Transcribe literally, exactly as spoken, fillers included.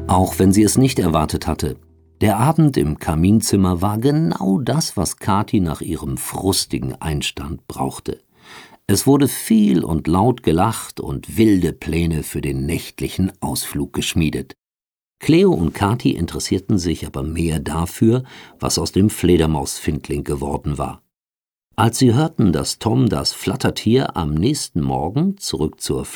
Auch wenn sie es nicht erwartet hatte. Der Abend im Kaminzimmer war genau das, was Kathi nach ihrem frustigen Einstand brauchte. Es wurde viel und laut gelacht und wilde Pläne für den nächtlichen Ausflug geschmiedet. Cleo und Kathi interessierten sich aber mehr dafür, was aus dem Fledermausfindling geworden war. Als sie hörten, dass Tom das Flattertier am nächsten Morgen zurück zur